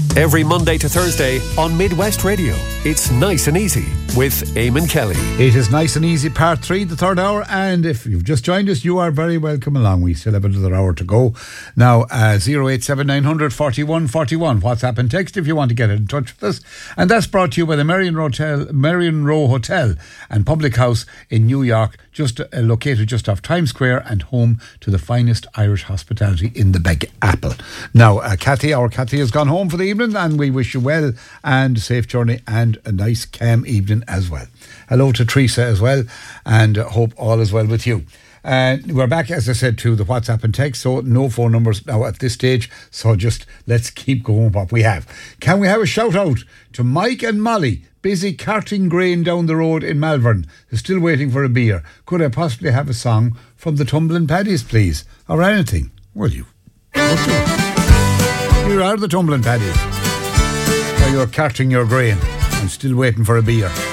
Every Monday to Thursday on Midwest Radio. It's Nice and Easy with Eamon Kelly. It is Nice and Easy Part 3, the third hour, and if you've just joined us, you are very welcome along. We still have another hour to go. Now, 087 900 41 41, WhatsApp and text if you want to get in touch with us. And that's brought to you by the Marion Row Hotel and Public House in New York, just located just off Times Square and home to the finest Irish hospitality in the Big Apple. Now, Kathy has gone home for the evening, and we wish you well and a safe journey and a nice calm evening as well. Hello to Teresa as well, and hope all is well with you. We're back, as I said, to the WhatsApp and text, so no phone numbers now at this stage, so just let's keep going what we have. Can we have a shout out to Mike and Molly, busy carting grain down the road in Malvern? They're still waiting for a beer. Could I possibly have a song from the Tumbling Paddies, please? Or anything? Will you? Here are the Tumbling Paddies. While you're carting your grain and still waiting for a beer.